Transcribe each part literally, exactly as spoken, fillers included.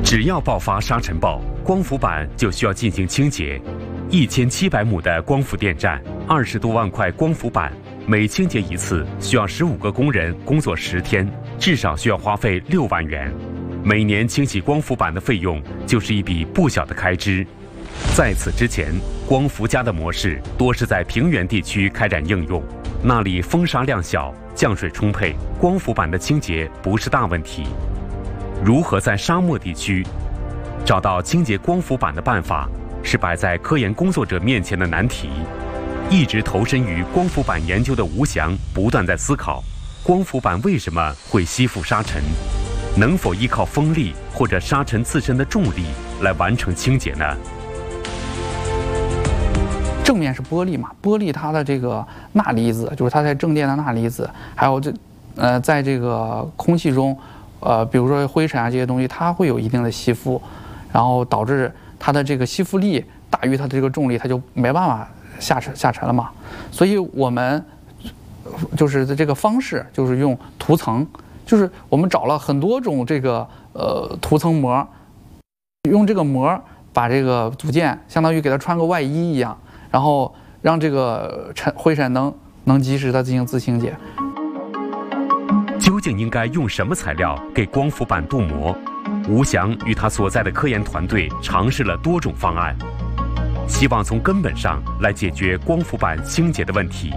只要爆发沙尘暴，光伏板就需要进行清洁。一千七百亩的光伏电站，二十多万块光伏板，每清洁一次需要十五个工人工作十天，至少需要花费六万元。每年清洗光伏板的费用就是一笔不小的开支。在此之前，光伏家的模式多是在平原地区开展应用，那里风沙量小，降水充沛，光伏板的清洁不是大问题。如何在沙漠地区找到清洁光伏板的办法，是摆在科研工作者面前的难题。一直投身于光伏板研究的吴翔不断在思考，光伏板为什么会吸附沙尘，能否依靠风力或者沙尘自身的重力来完成清洁呢？ 正面是玻璃嘛，玻璃它的这个钠离子，就是它在正电的钠离子，还有这呃，在这个空气中，呃，比如说灰尘啊这些东西，它会有一定的吸附，然后导致它的这个吸附力大于它的这个重力，它就没办法下沉下沉了嘛。所以我们就是这个方式，就是用涂层，就是我们找了很多种这个呃涂层膜，用这个膜把这个组件相当于给它穿个外衣一样。然后让这个尘灰尘能能及时的进行自清洁。 究竟应该用什么材料给光伏板镀膜？吴翔与他所在的科研团队尝试了多种方案，希望从根本上来解决光伏板清洁的问题。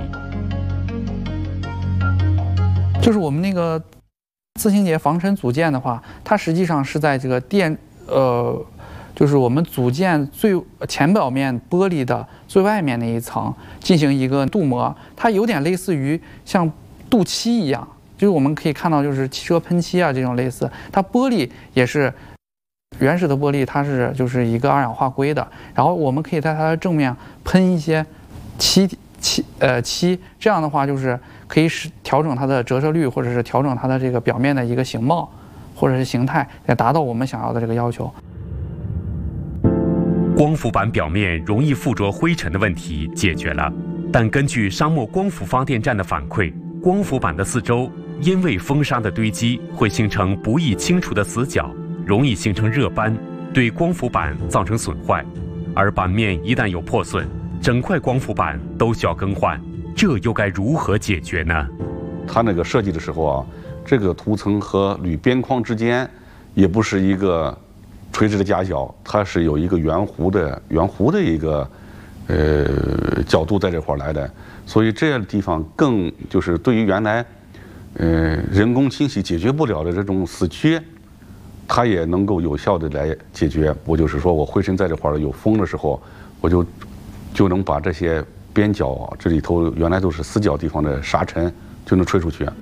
就是我们那个自清洁防尘组件的话，它实际上是在这个电呃。就是我们组件最前表面玻璃的最外面那一层进行一个镀膜，它有点类似于像镀漆一样，就是我们可以看到就是汽车喷漆啊这种类似，它玻璃也是原始的玻璃，它是就是一个二氧化硅的，然后我们可以在它的正面喷一些漆漆呃漆，这样的话就是可以使调整它的折射率，或者是调整它的这个表面的一个形貌或者是形态，来达到我们想要的这个要求。 光伏板表面容易附着灰尘的问题解决了，但根据沙漠光伏发电站的反馈，光伏板的四周因为风沙的堆积，会形成不易清除的死角，容易形成热斑，对光伏板造成损坏。而板面一旦有破损，整块光伏板都需要更换，这又该如何解决呢？ 它那个设计的时候啊，这个涂层和铝边框之间也不是一个垂直的夹角，它是有一个圆弧的圆弧的一个呃角度在这块来的，所以这样的地方更就是对于原来呃人工清洗解决不了的这种死缺，它也能够有效的来解决。我就是说我灰尘在这块有风的时候，我就就能把这些边角这里头原来都是死角地方的沙尘就能吹出去。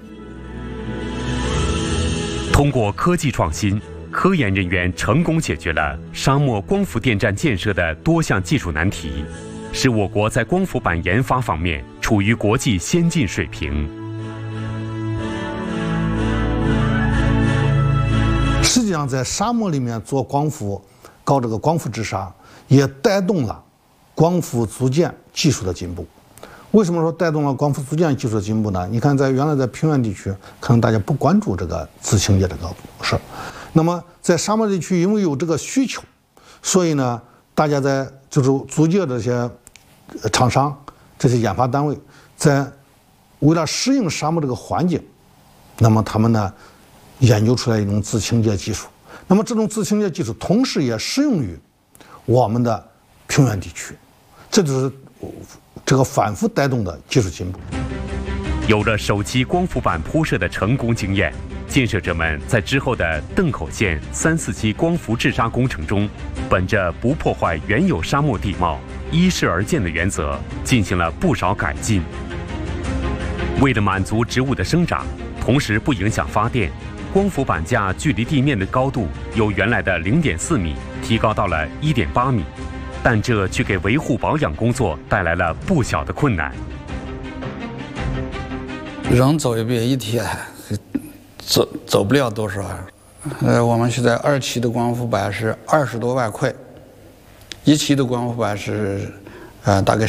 通过科技创新，科研人员成功解决了沙漠光伏电站建设的多项技术难题，使我国在光伏板研发方面处于国际先进水平。 实际上，在沙漠里面做光伏，搞这个光伏治沙，也带动了光伏组件技术的进步。为什么说带动了光伏组件技术的进步呢？你看，在原来在平原地区，可能大家不关注这个自清洁这个事儿。那么在沙漠地区，因为有这个需求，所以呢，大家在就是组件这些厂商、这些研发单位，在为了适应沙漠这个环境，那么他们呢研究出来一种自清洁技术。那么这种自清洁技术，同时也适用于我们的平原地区，这就是这个反复带动的技术进步。 有了首期光伏板铺设的成功经验，建设者们在之后的邓口县三四期光伏治沙工程中，本着不破坏原有沙漠地貌、依势而建的原则，进行了不少改进。为了满足植物的生长，同时不影响发电，光伏板架距离地面的高度由原来的零点四米提高到了一点八米，但这却给维护保养工作带来了不小的困难。 人走一遍一天，走走不了多少。呃，我们现在二期的光伏板是二十多万块，一期的光伏板是，呃，大概